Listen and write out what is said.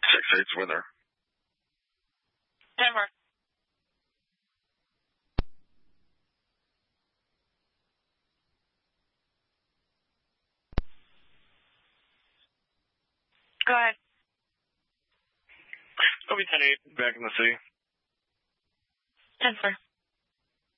6-8's winner. 10-4. Go ahead. It'll be 10-8, back in the city. 10-4.